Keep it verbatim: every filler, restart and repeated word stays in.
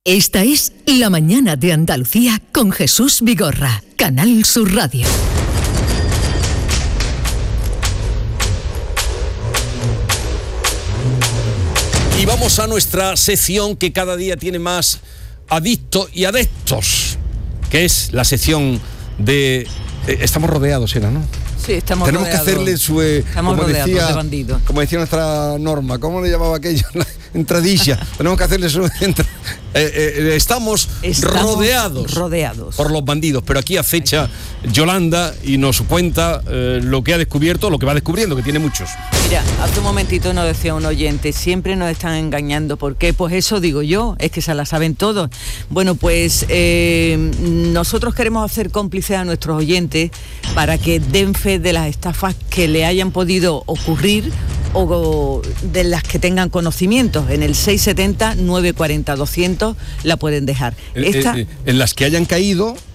Esta es La Mañana de Andalucía con Jesús Vigorra, Canal Sur Radio. Y vamos a nuestra sección que cada día tiene más adictos y adeptos, que es la sección de... Eh, estamos rodeados, era, ¿no? Sí, estamos Tenemos rodeados. que hacerle su... Eh, estamos como rodeados decía, de bandidos. Como decía nuestra Norma, ¿cómo le llamaba aquello? La entradilla. Tenemos que hacerle su... Entra, eh, eh, estamos, estamos rodeados, rodeados por los bandidos, pero aquí acecha Yolanda y nos cuenta eh, lo que ha descubierto, lo que va descubriendo, que tiene muchos. Mira, hace un momentito nos decía un oyente, siempre nos están engañando. ¿Por qué? Pues eso digo yo, es que se la saben todos. Bueno, pues eh, nosotros queremos hacer cómplices a nuestros oyentes para que den fe de las estafas que le hayan podido ocurrir o de las que tengan conocimientos. En el seiscientos setenta, novecientos cuarenta, doscientos la pueden dejar. Eh, Esta, eh, en las que hayan caído